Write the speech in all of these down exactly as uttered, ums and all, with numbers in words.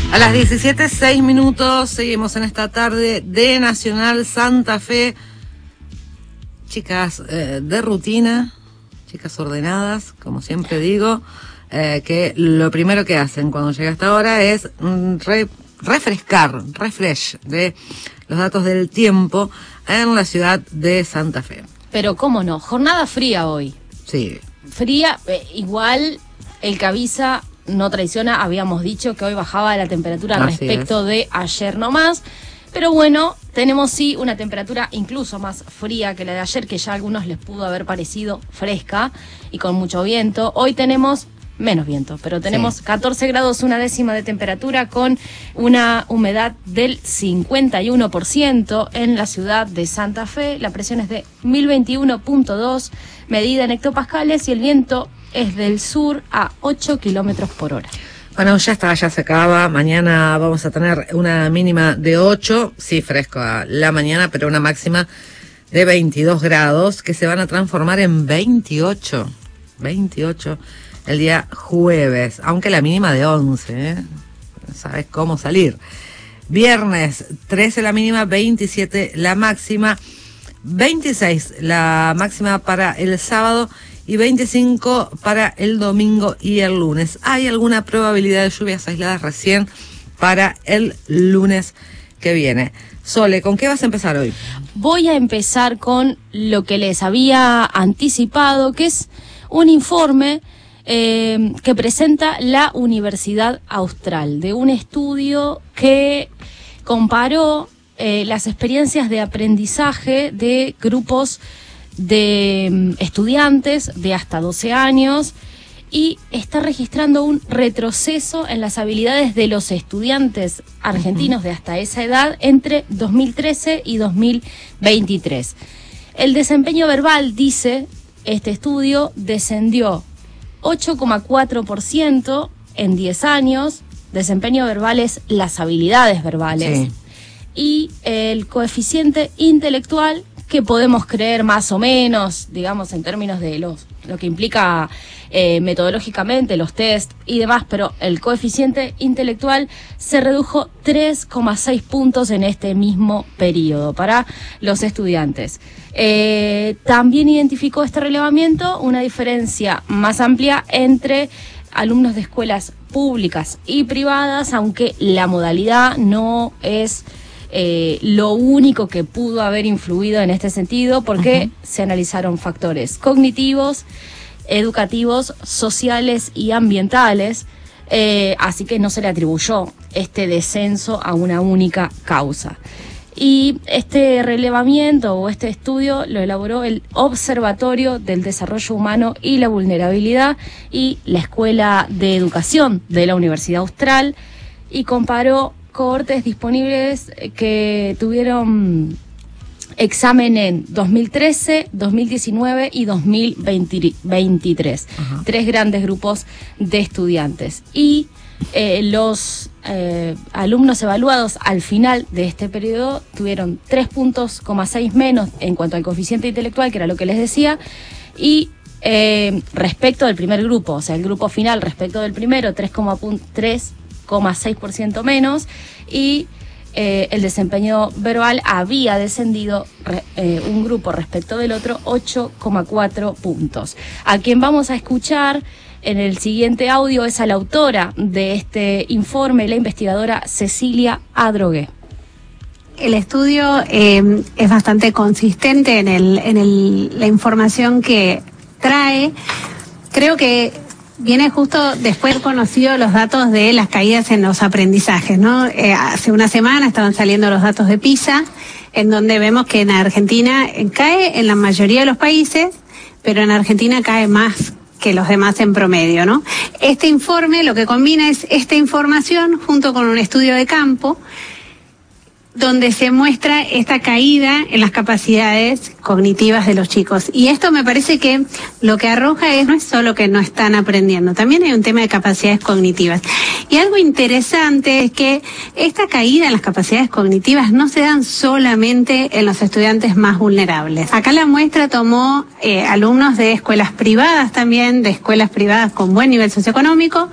A las diecisiete, seis minutos, seguimos en esta tarde de Nacional Santa Fe. Chicas eh, de rutina, chicas ordenadas, como siempre digo, eh, que lo primero que hacen cuando llega esta hora es mm, re, refrescar, refresh de los datos del tiempo en la ciudad de Santa Fe. Pero cómo no, jornada fría hoy. Sí. Fría, eh, igual el que avisa no traiciona, habíamos dicho que hoy bajaba la temperatura Así respecto es. de ayer nomás, pero bueno, tenemos sí una temperatura incluso más fría que la de ayer, que ya a algunos les pudo haber parecido fresca y con mucho viento. Hoy tenemos menos viento, pero tenemos sí. catorce grados, una décima de temperatura, con una humedad del cincuenta y uno por ciento en la ciudad de Santa Fe. La presión es de mil veintiuno punto dos, medida en hectopascales, y el viento es del sur a ocho kilómetros por hora. Bueno, ya está, ya se acaba. Mañana vamos a tener una mínima de ocho, sí, fresco a la mañana, pero una máxima de veintidós grados, que se van a transformar en veintiocho. veintiocho el día jueves, aunque la mínima de once, ¿eh? ¿Sabes cómo salir? Viernes, trece la mínima, veintisiete la máxima, veintiséis la máxima para el sábado y veinticinco para el domingo y el lunes. Hay alguna probabilidad de lluvias aisladas recién para el lunes que viene. Sole, ¿con qué vas a empezar hoy? Voy a empezar con lo que les había anticipado, que es un informe eh, que presenta la Universidad Austral, de un estudio que comparó eh, las experiencias de aprendizaje de grupos de estudiantes de hasta doce años, y está registrando un retroceso en las habilidades de los estudiantes argentinos de hasta esa edad entre dos mil trece y dos mil veintitrés. El desempeño verbal, dice este estudio, descendió ocho coma cuatro por ciento en diez años. Desempeño verbal es las habilidades verbales. Sí. Y el coeficiente intelectual, que podemos creer más o menos, digamos, en términos de los, lo que implica eh, metodológicamente los test y demás, pero el coeficiente intelectual se redujo tres coma seis puntos en este mismo periodo para los estudiantes. Eh, también identificó este relevamiento una diferencia más amplia entre alumnos de escuelas públicas y privadas, aunque la modalidad no es Eh, lo único que pudo haber influido en este sentido, porque uh-huh. se analizaron factores cognitivos, educativos, sociales y ambientales, eh, así que no se le atribuyó este descenso a una única causa. Y este relevamiento o este estudio lo elaboró el Observatorio del Desarrollo Humano y la Vulnerabilidad y la Escuela de Educación de la Universidad Austral, y comparó cohortes disponibles que tuvieron examen en dos mil trece, dos mil diecinueve y dos mil veintitrés. Ajá. Tres grandes grupos de estudiantes. Y eh, los eh, alumnos evaluados al final de este periodo tuvieron tres puntos coma seis menos en cuanto al coeficiente intelectual, que era lo que les decía, y eh, respecto del primer grupo, o sea, el grupo final respecto del primero, tres coma seis por ciento menos, y eh, el desempeño verbal había descendido re, eh, un grupo respecto del otro ocho coma cuatro puntos. A quien vamos a escuchar en el siguiente audio es a la autora de este informe, la investigadora Cecilia Adrogué. El estudio eh, es bastante consistente en, el, en el, la información que trae. Creo que viene justo después de conocido los datos de las caídas en los aprendizajes, ¿no? Eh, hace una semana estaban saliendo los datos de PISA, en donde vemos que en Argentina cae en la mayoría de los países, pero en Argentina cae más que los demás en promedio, ¿no? Este informe lo que combina es esta información junto con un estudio de campo, donde se muestra esta caída en las capacidades cognitivas de los chicos. Y esto me parece que lo que arroja es, no es solo que no están aprendiendo, también hay un tema de capacidades cognitivas. Y algo interesante es que esta caída en las capacidades cognitivas no se dan solamente en los estudiantes más vulnerables. Acá la muestra tomó eh, alumnos de escuelas privadas también, de escuelas privadas con buen nivel socioeconómico,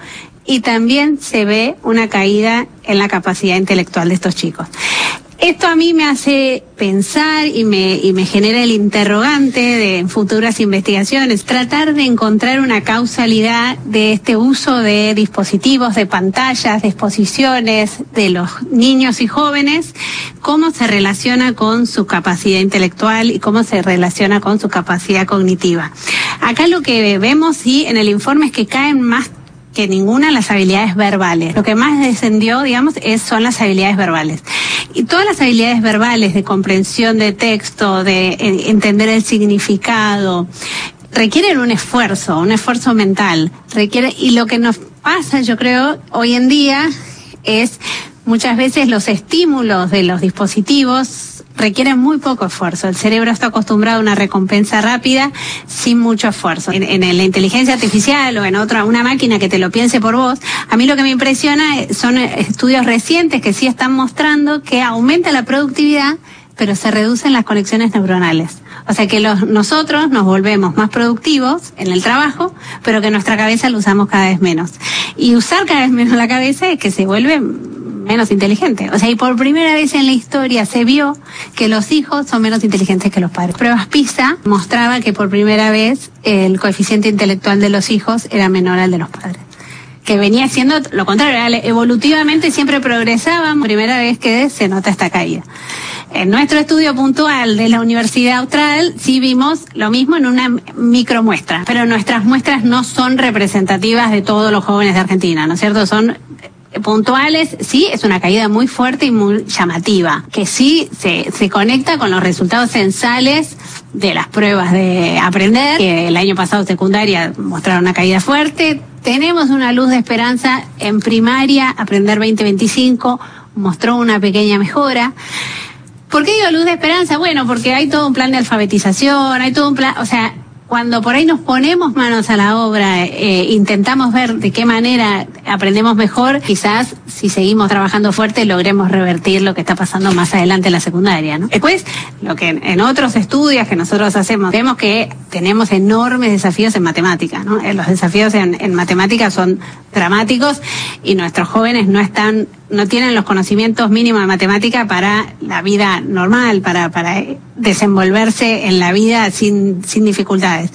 y también se ve una caída en la capacidad intelectual de estos chicos. Esto a mí me hace pensar y me, y me genera el interrogante de en futuras investigaciones, tratar de encontrar una causalidad de este uso de dispositivos, de pantallas, de exposiciones de los niños y jóvenes, cómo se relaciona con su capacidad intelectual y cómo se relaciona con su capacidad cognitiva. Acá lo que vemos, sí, en el informe es que caen más que ninguna las habilidades verbales. Lo que más descendió, digamos, es, son las habilidades verbales. Y todas las habilidades verbales de comprensión de texto, de eh, entender el significado, requieren un esfuerzo, un esfuerzo mental. Requiere, y lo que nos pasa, yo creo, hoy en día es muchas veces los estímulos de los dispositivos requieren muy poco esfuerzo. El cerebro está acostumbrado a una recompensa rápida sin mucho esfuerzo. En, en la inteligencia artificial o en otra, una máquina que te lo piense por vos, a mí lo que me impresiona son estudios recientes que sí están mostrando que aumenta la productividad, pero se reducen las conexiones neuronales. O sea que los, nosotros nos volvemos más productivos en el trabajo, pero que nuestra cabeza la usamos cada vez menos. Y usar cada vez menos la cabeza es que se vuelve menos inteligente. O sea, y por primera vez en la historia se vio que los hijos son menos inteligentes que los padres. Pruebas PISA mostraba que por primera vez el coeficiente intelectual de los hijos era menor al de los padres. Que venía siendo lo contrario, evolutivamente siempre progresaban, primera vez que se nota esta caída. En nuestro estudio puntual de la Universidad Austral sí vimos lo mismo en una micromuestra, pero nuestras muestras no son representativas de todos los jóvenes de Argentina, ¿no es cierto? Son puntuales, sí, es una caída muy fuerte y muy llamativa, que sí se, se conecta con los resultados censales de las pruebas de aprender, que el año pasado secundaria mostraron una caída fuerte. Tenemos una luz de esperanza en primaria, Aprender veinte veinticinco mostró una pequeña mejora. ¿Por qué digo luz de esperanza? Bueno, porque hay todo un plan de alfabetización, hay todo un plan, o sea, cuando por ahí nos ponemos manos a la obra, eh, intentamos ver de qué manera aprendemos mejor, quizás si seguimos trabajando fuerte logremos revertir lo que está pasando más adelante en la secundaria, ¿no? Después, lo que en, en otros estudios que nosotros hacemos, vemos que tenemos enormes desafíos en matemáticas, ¿no? Los desafíos en, en matemáticas son dramáticos y nuestros jóvenes no están, no tienen los conocimientos mínimos de matemática para la vida normal, para, para desenvolverse en la vida sin, sin dificultades.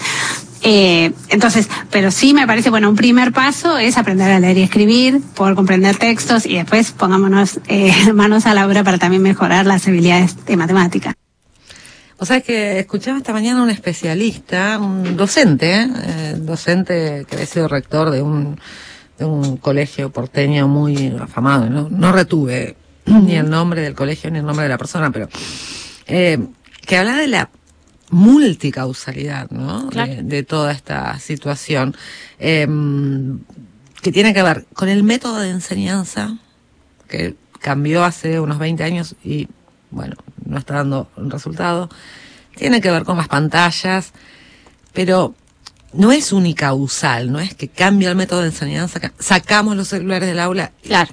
Eh, entonces, pero sí me parece, bueno, un primer paso es aprender a leer y escribir, poder comprender textos y después pongámonos eh, manos a la obra para también mejorar las habilidades de matemática. O sea, es que escuchaba esta mañana a un especialista, un docente, ¿eh? Eh, docente que había sido rector de un, de un colegio porteño muy afamado, ¿no? No retuve ni el nombre del colegio ni el nombre de la persona, pero eh, que habla de la multicausalidad, ¿no? Claro. De, de toda esta situación, eh, que tiene que ver con el método de enseñanza, que cambió hace unos veinte años y, bueno, no está dando un resultado. Tiene que ver con las pantallas, pero no es unicausal, no es que cambia el método de enseñanza, sacamos los celulares del aula. Claro.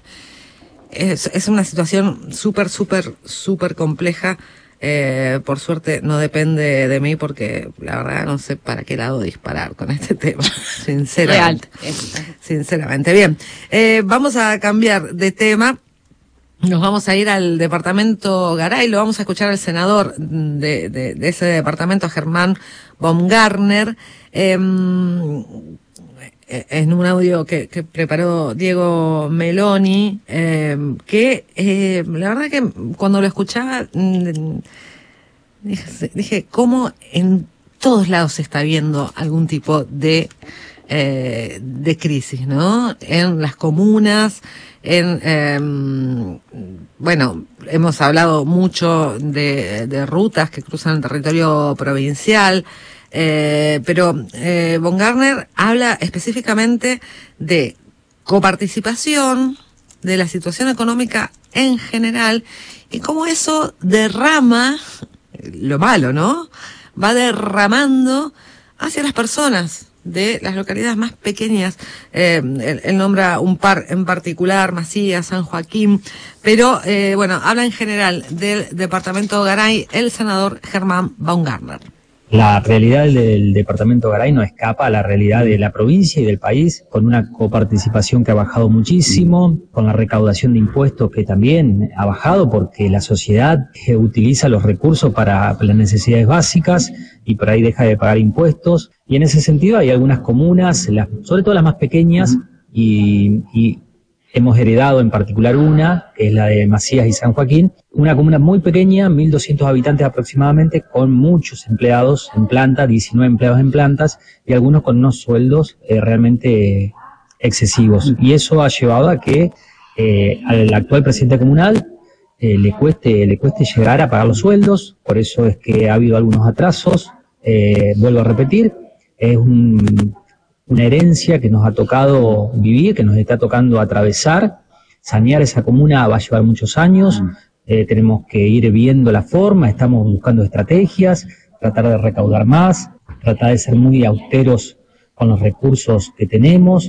Es, es una situación súper, súper, súper compleja. Eh, por suerte no depende de mí porque la verdad no sé para qué lado disparar con este tema, sinceramente. Real. Sinceramente. Bien, eh, vamos a cambiar de tema. Nos vamos a ir al departamento Garay, lo vamos a escuchar al senador de, de, de ese departamento, Germán Baumgartner, eh, en un audio que, que preparó Diego Meloni, eh, que eh, la verdad que cuando lo escuchaba dije, dije cómo en todos lados se está viendo algún tipo de eh, de crisis, ¿no? En las comunas, en eh, bueno, hemos hablado mucho de, de rutas que cruzan el territorio provincial. Eh, pero eh, Baumgartner habla específicamente de coparticipación, de la situación económica en general y cómo eso derrama, lo malo, ¿no? Va derramando hacia las personas de las localidades más pequeñas. Eh, él, él nombra un par en particular, Masía, San Joaquín, pero eh, bueno, habla en general del departamento Garay el senador Germán Baumgartner. La realidad del departamento de Garay no escapa a la realidad de la provincia y del país, con una coparticipación que ha bajado muchísimo, con la recaudación de impuestos que también ha bajado porque la sociedad utiliza los recursos para las necesidades básicas y por ahí deja de pagar impuestos. Y en ese sentido hay algunas comunas, las, sobre todo las más pequeñas, y, y hemos heredado en particular una, que es la de Macías y San Joaquín, una comuna muy pequeña, mil doscientos habitantes aproximadamente, con muchos empleados en planta, diecinueve empleados en plantas, y algunos con unos sueldos eh, realmente excesivos. Y eso ha llevado a que eh, al actual presidente comunal eh, le cueste le cueste llegar a pagar los sueldos, por eso es que ha habido algunos atrasos. Eh, vuelvo a repetir, es un... una herencia que nos ha tocado vivir, que nos está tocando atravesar. Sanear esa comuna va a llevar muchos años, eh, tenemos que ir viendo la forma, estamos buscando estrategias, tratar de recaudar más, tratar de ser muy austeros con los recursos que tenemos.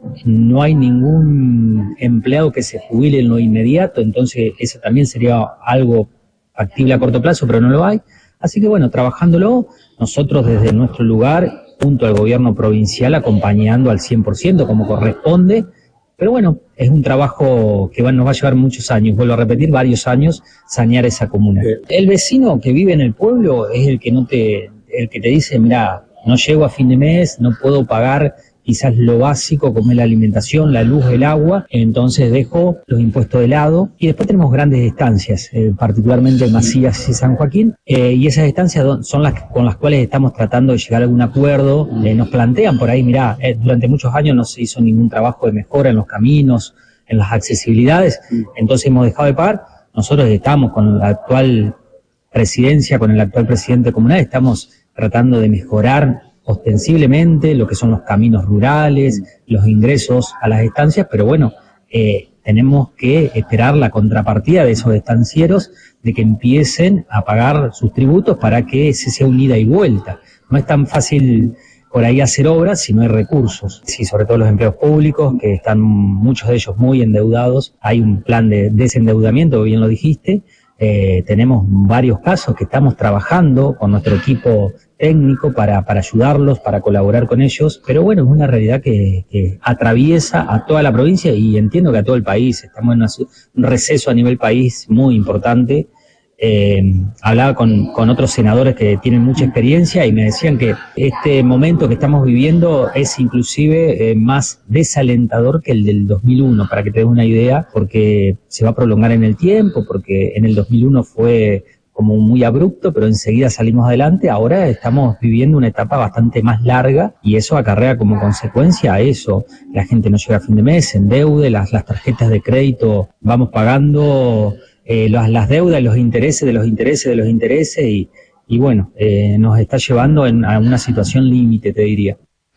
No hay ningún empleado que se jubile en lo inmediato, entonces eso también sería algo factible a corto plazo, pero no lo hay. Así que bueno, trabajándolo, nosotros desde nuestro lugar, junto al gobierno provincial, acompañando al cien por ciento como corresponde, pero bueno, es un trabajo que va, nos va a llevar muchos años, vuelvo a repetir, varios años, sanear esa comuna. El vecino que vive en el pueblo es el que no te, el que te dice, mira, no llego a fin de mes, no puedo pagar quizás lo básico como es la alimentación, la luz, el agua, entonces dejo los impuestos de lado. Y después tenemos grandes estancias, eh, particularmente Macías y San Joaquín, eh, y esas estancias son las con las cuales estamos tratando de llegar a algún acuerdo. Eh, nos plantean por ahí, mirá, eh, durante muchos años no se hizo ningún trabajo de mejora en los caminos, en las accesibilidades, entonces hemos dejado de pagar. Nosotros estamos con la actual presidencia, con el actual presidente comunal, estamos tratando de mejorar ostensiblemente lo que son los caminos rurales, los ingresos a las estancias, pero bueno, eh, tenemos que esperar la contrapartida de esos estancieros, de que empiecen a pagar sus tributos para que ese sea un ida y vuelta. No es tan fácil por ahí hacer obras si no hay recursos. Sí, sobre todo los empleos públicos, que están muchos de ellos muy endeudados. Hay un plan de desendeudamiento, bien lo dijiste. Eh, tenemos varios casos que estamos trabajando con nuestro equipo técnico para, para ayudarlos, para colaborar con ellos, pero bueno, es una realidad que, que atraviesa a toda la provincia y entiendo que a todo el país. Estamos en una, un receso a nivel país muy importante. Eh, hablaba con, con otros senadores que tienen mucha experiencia y me decían que este momento que estamos viviendo es inclusive eh, más desalentador que el del dos mil uno, para que te des una idea, porque se va a prolongar en el tiempo, porque en el dos mil uno fue como muy abrupto, pero enseguida salimos adelante. Ahora estamos viviendo una etapa bastante más larga y eso acarrea como consecuencia a eso. La gente no llega a fin de mes, se endeude, las, las tarjetas de crédito vamos pagando Eh, las, las deudas, los intereses de los intereses de los intereses y, y bueno, eh, nos está llevando en, a una situación límite, te diría.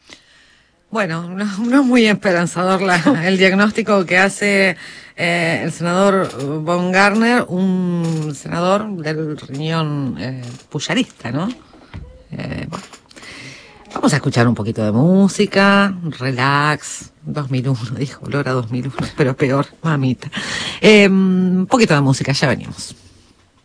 Bueno, no, no es muy esperanzador la, el diagnóstico que hace eh, el senador von Garner, un senador del riñón eh, puyarista, ¿no? Eh, bueno. Vamos a escuchar un poquito de música, relax, dos mil uno, dijo Lora dos mil uno, pero peor, mamita. Eh, un poquito de música, ya venimos.